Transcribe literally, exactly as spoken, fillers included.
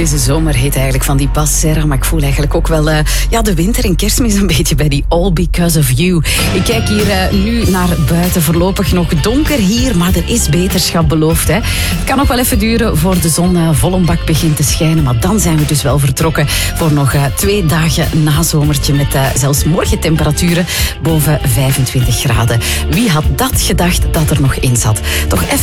Deze zomerhit eigenlijk van die Bas Serra. Maar ik voel eigenlijk ook wel uh, ja, de winter en kerstmis een beetje bij die All Because of You. Ik kijk hier uh, nu naar buiten. Voorlopig nog donker hier, maar er is beterschap beloofd. Hè. Het kan nog wel even duren voor de zon uh, vol een bak begint te schijnen. Maar dan zijn we dus wel vertrokken voor nog uh, twee dagen nazomertje. Met uh, zelfs morgen temperaturen boven vijfentwintig graden. Wie had dat gedacht dat er nog in zat? Toch even